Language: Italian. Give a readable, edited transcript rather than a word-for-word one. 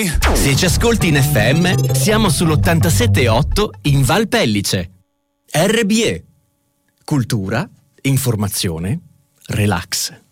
Se ci ascolti in FM, siamo sull'87.8 in Val Pellice. RBE. Cultura, informazione, relax.